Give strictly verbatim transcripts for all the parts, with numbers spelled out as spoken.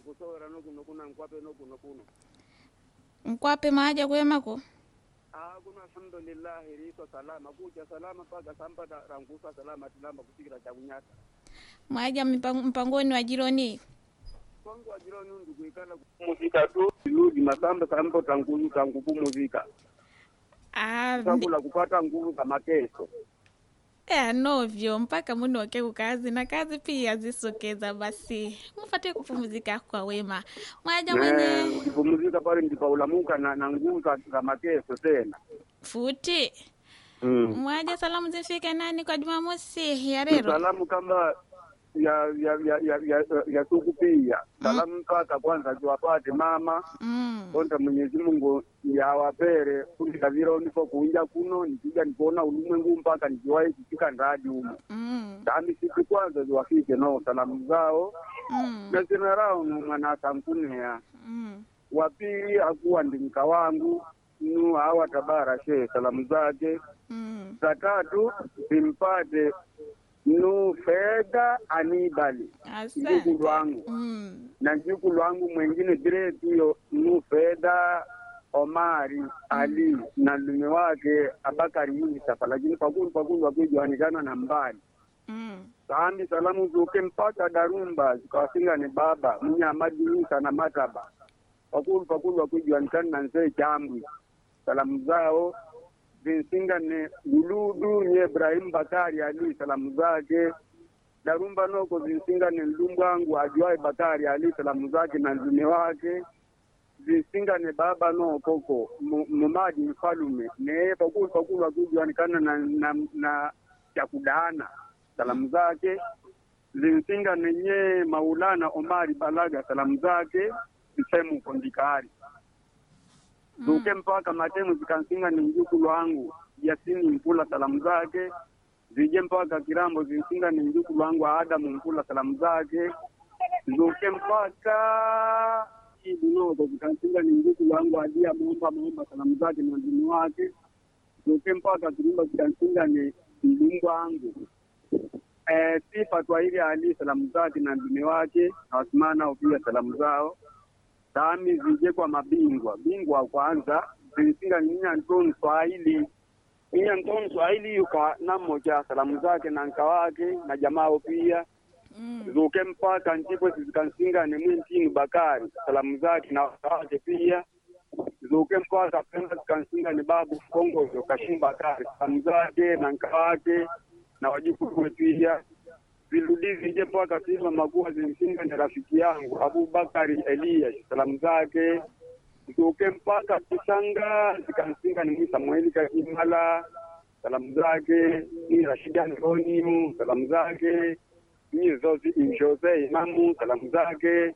kusora no kuno kuna nkwape no kuno kuno. Nkwape maaja kwemako? Ah kuna alhamdulillah riso salama kuja salama paka samba rangusa salama tilamba kusikira cha kunyata. Maaja mpangoni wa jironi. Kwangu wa jironi ndu kuikala muzika tu ludi masamba samba tangu tangu kumuzika. Ah, Sakula kupata nguvu kama kesho. Eh, novyo mpaka munoke kukazi na kazi pia zisokeza basi mfate kupumzika kwa wema mwaja mwenye kupumzika pale ndipo ulamuka na, na nguvu za mateso tena futi mm. Mwaja salamu zifike nani kwa Jumamosi ya rero? Salamu kama ya ya ya ya ya, ya suku pia salamu mm. Mpaka kwanza ziwapate mama mm. Konta Mwenyezi Mungu yawapere kulika vile niko kuinja kuno nikija nikuona ulimwengu mpaka nikiwahi kufika ndani huko mm. Dami siku kwanza ziwafike no salamu zao mm. Na general mwana tankunia mm. Wapili akuwa ndi mka wangu nu hawa tabara she salamu zake mm. Za tatu simpate nu feda anibali njuku lwangu mm. Na njuku lwangu mwengine direct hiyo nu feda Omari mm. Ali na lume wake Abakari Yusufa lakini pakulu pakulu wakujuanikana na mbali mm. Saambi salamu zuke mpaka Darumba zikawasinga ni baba Mnyamadi Yusa na Mataba pakulu pakulu wakujuanikana na Nzee Chambwi salamu zao zinsinga ni Uludu ni Ibrahim Bakari Ali salamu zake Darumba noko zinsinga ni Lumbwangu Ajuai Bakari Ali salamu zake na ndume wake zinsinga ni baba no koko Mumadi Mfalume ne pakulu pakulu wakujuanikana na na, na Chakudana salamu zake zinsinga ni nye Maulana Omari Balaga salamu zake Msemu Kondikari Duke mpaka matemu zikansinga ni njuku lwangu Yasini Mpula salamu zake zije mpaka Kirambo zinsinga ni njuku lwangu Adamu Mpula salamu zake Duke mpaka Ibunoto zikansinga ni njuku lwangu Adia Momba Momba salamu zake na ndini wake Duke mpaka Kirimba zikansinga ni ndungu wangu eh, Sifa Twahili Ali salamu zake na ndini wake na wasimana upia salamu zao Tami zije kwa mabingwa bingwa kwanza zinsinga ni Antoni Swahili ni Antoni Swahili yuka na mmoja salamu zake na nka wake na jamaa pia mm. Zuke mpaka ntipo zikansinga ni Mwintini Bakari salamu zake na wake pia Zuke mpaka penda zikansinga ni Babu Kongo Kashimba Bakari salamu zake na nka wake na wajuku pia Viludi zije mpaka Silva Magua zinsinga ni rafiki yangu Abubakari Elias salamu zake Zuke mpaka Kisanga zikansinga ni Samueli Kakimala salamu zake ni Rashida Nroniu salamu zake ni Zozi Jose Imamu salamu zake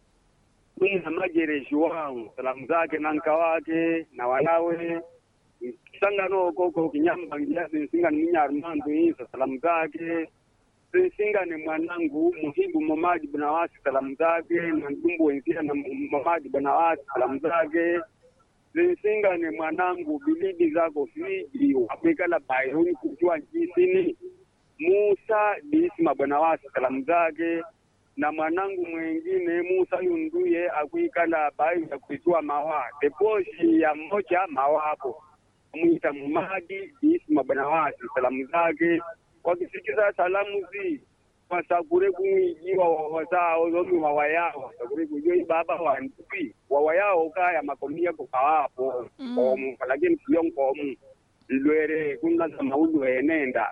ni na Majere Juan salamu zake na nka wake na wanawe Kisanga no koko Kinyamba ngia zinsinga ni Armando Isa salamu zake Zinsinga ni mwanangu Muhibu Mamadi Banawasi salamu zake na Ndumbu Wenzia na Mamadi Banawasi salamu zake Zinsinga ni mwanangu Bilidi zako Fiji wapekala Bayroni kujua njisini Musa Disma Banawasi salamu zake na mwanangu mwengine Musa Yunduye akuikala Bayroni ya kuitua mawa deposhi ya moja mawapo Mwita Mamadi Disma Banawasi salamu zake wakisikiza salamu zi wasakure kumwijiwa wawazao zomi wawayao wasakure kujoi baba wandupi wawayao kaya makomia kukawapo mm. Omu lakini kiyonko omu ilwere kuna za maudu enenda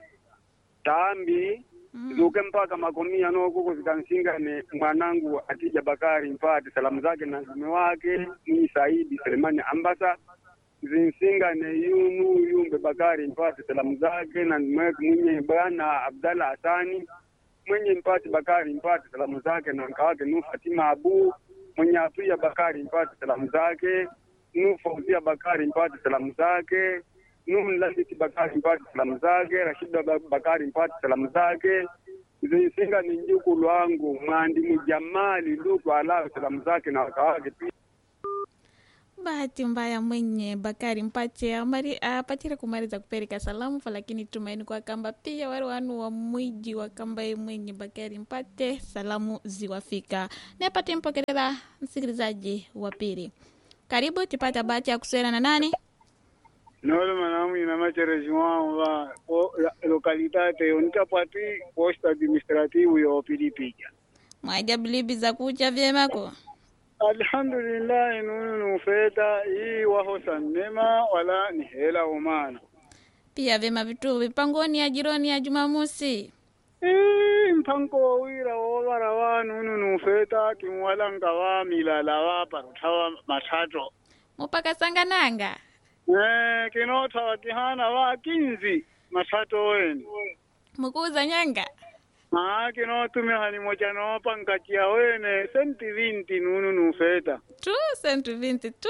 Tambi mm. Zuke mpaka makomia no kuko zikansinga ni mwanangu Atija Bakari Mpati salamu zake na zume wake ni Saidi Selemani Ambasa zinsinga ne Yunu Yumbe Bakari Mpati salamu zake na mwenye bwana Abdalla Hasani mwenye Mpati Bakari Mpati salamu zake na mkawake Nu Fatima Abu mwenye Afia Bakari Mpati salamu zake Nu Fauzia Bakari Mpati salamu zake Nu Laliti Bakari Mpati salamu zake Rashida Bakari Mpati salamu zake zinsinga ni njuku lwangu Mwandi Mujamali Lutu Alawe salamu zake na wakawake pia bahati mbaya mwenye Bakari mpate amari apatire kumaliza kupereka salamu fa, lakini tumaini kwa kamba pia wale wanu wa mwiji wa kamba mwenye Bakari mpate salamu ziwafika. Na apate mpokeleza msikilizaji wa pili. Karibu tupata bahati ya kuswela na nani? Nolo manamu ina machereji wangu wa lokalitate unikapati posta administrativu ya Pilipija. Mwaja bilibi za kucha vyemako? Alhamdulillah nunu nufeta hii wahosa nema wala ni hela umana. Pia vyema vitu vipangoni ya jironi ya Jumamosi. Hii mpango wira wawara wa nunu nufeta kimwala ngawa milala wa parutawa matato. Mupaka sangananga? Eh, kinota watihana wa kinzi matato weni. Mukuza nyanga? Haa, kino tumehani moja nopa nkatia wene senti vinti nunu nufeta. Tu senti vinti tu.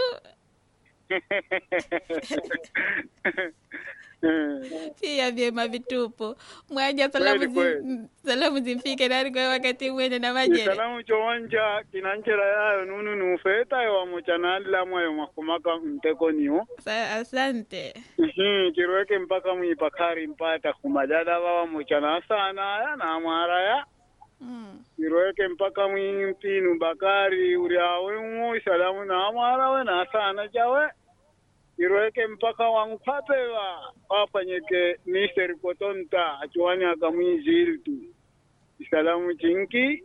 Pia vyema vitupo. Mwaja salamu zi, salamu zimfike nari kwa wakati mwene na majere. Salamu chowanja kinanchera yayo nunu nufeta ya moja nalila mwayo makumaka mteko niyo. Asante. Kiruweke mpaka mwipakari mpata kumadada wawa moja na sana ya na amara ya. Mm. Kiruweke mpaka mwimpinu bakari uriawe mwo salamu na amara we na sana jawe. Kiruweke mpaka wangpapewa wafanyeke mister Kotonta achuwani akamwiziltu. Salamu chinki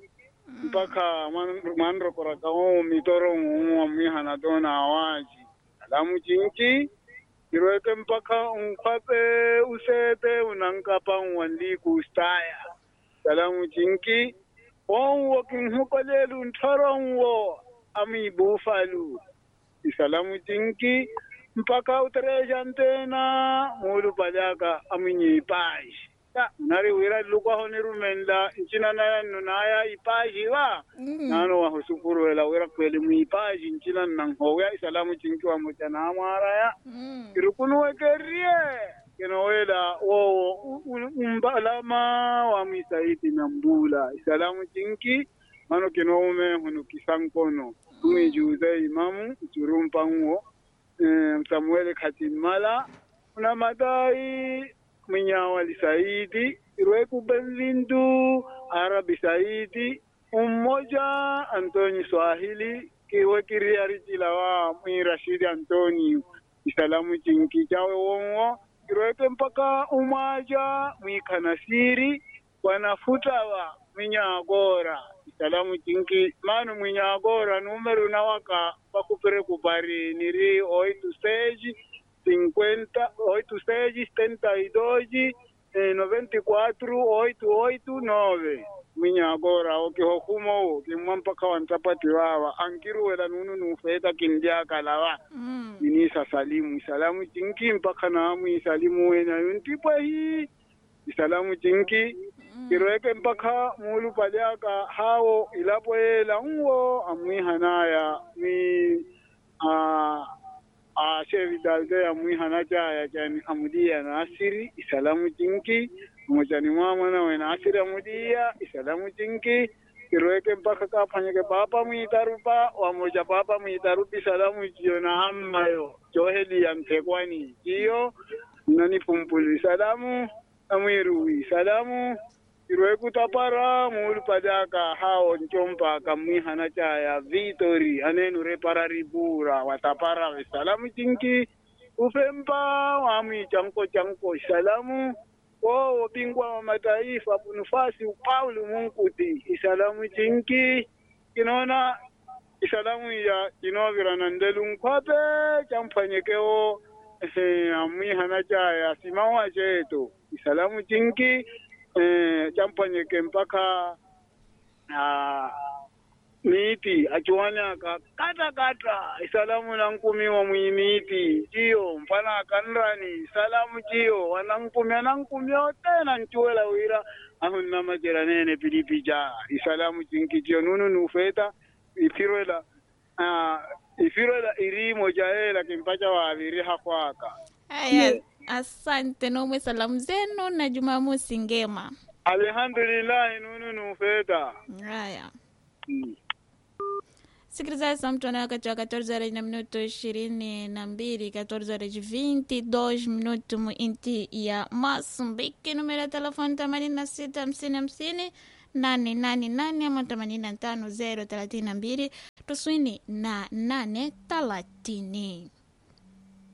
mpaka mandro korakao mitoro mwa mwiha dona awaji. Salamu chinki kiruweke mpaka umpape usete unankapa uwandi kustaya. Salamu chinki onwo kinhukolelu ntoronwo ami bufalu. Salamu chinki mpaka utreja ntena mulu palaka aminyi ipaji. Ya, nari wira lukwa honi rumenda nchina naya nunaya ipaji wa. Mm. Nano wa husukuru wela wira kweli muipaji nchina nanghoya. Salamu chinki wa mchana amara ya. Mm. Kirukunu wekerie. Kino wela wo umbalama wa misaiti na mbula. Salamu chinki mano kino ume hunu kisankono. Umi juze imamu uchurumpa nguo. Samuel Katimala una madai Mnyawali Saidi Irweku Benzindu Arabi Saidi umoja Antoni Swahili kiwe kiriarichila wa Mwi Rashidi Antoni Isalamu chinki chawe wongo Irweke mpaka umaja Mwi Kanasiri wanafuta wa Mnyagora Salamu chinki manu Mnyagora numero na waka pakupere kupari niri oito stage cinquenta oito stage setenta e dois eh, noventa e quatro oito oito nove Mnyagora okihokumo kimwampaka wantapati wawa ankiru wela nunu nufeta kindia kalawa mm. Inisa salimu salamu chinki mpaka na amu salimu wena yuntipa hii salamu chinki Kiruweke mpaka mulu paliaka hao ilapo ela uwo amwi hanaya mi a a shevi dalde amwi hanaja ya jani amudia na asiri isalamu jinki mojani mama na wena asiri amudia isalamu jinki Kiruweke mpaka kapanyeke papa muitarupa wa moja papa muitarupi salamu jiyo na hamayo joheli ya mtekwani jiyo nani pumpuli salamu amwiruwi salamu Kiruweku tapara mulu padaka hao nchompa kamwi hanachaya Vitori anenu reparari bura watapara we salamu chinki ufempa wami chanko chanko salamu o bingwa wa mataifa punufasi Paulo Munkuti isalamu chinki kinona isalamu ya kinovira nandelu nkwape champanyekeo eh amwi hanachaya simawa cheto isalamu chinki eh champanyeke mpaka na miti achuana ka kata kata salamu na nkumi wa mwimiti jio mpana kanrani salamu jio wanankumi anankumi tena nchuela wira ahunna majera nene pilipija salamu chinki jio nunu nufeta ifiroela ah ifiroela irimo jaela kimpacha wa aviri hakwaka. Aya, asante nomwe salamu zenu na Jumamosi ngema. Alhamdulillah nunu nufeta. Haya. Hmm. Sikilizaji sa mtu wakati wa quatorze horas na minuto ishirini na mbili, quatorze horas e vinte e dois minutos mu inti ya Masumbiki. Numero ya telefoni themanini na sita hamsini hamsini nane nane nane ama themanini na tano zero thelathini na mbili tisini na nane thelathini.